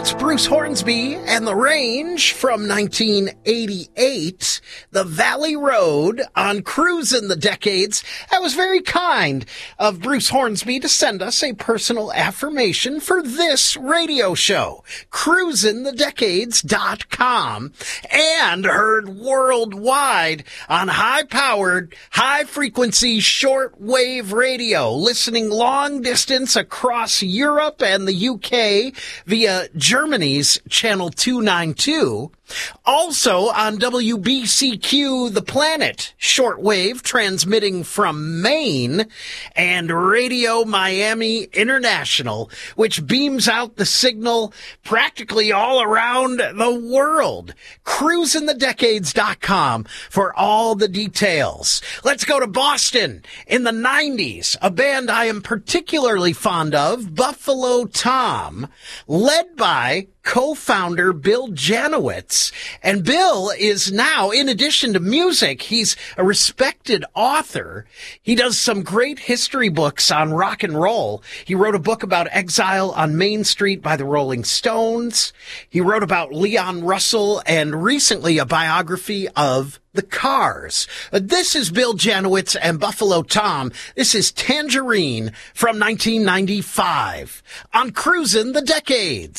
That's Bruce Hornsby and The Range from 1988. The Valley Road on Cruisin' the Decades. That was very kind of Bruce Hornsby to send us a personal affirmation for this radio show. CruisinTheDecades.com, and heard worldwide on high-powered, high-frequency shortwave radio, listening long distance across Europe and the UK via Germany's Channel 292. Also on WBCQ The Planet, shortwave transmitting from Maine, and Radio Miami International, which beams out the signal practically all around the world. CruisinTheDecades.com for all the details. Let's go to Boston. In the 90s, a band I am particularly fond of, Buffalo Tom, led by co-founder Bill Janowitz. And Bill is now, in addition to music, he's a respected author. He does some great history books on rock and roll. He wrote a book about exile on Main Street by the Rolling Stones. He wrote about Leon Russell, and recently a biography of the Cars. This is Bill Janowitz and Buffalo Tom. This is Tangerine from 1995 on Cruisin' the Decades.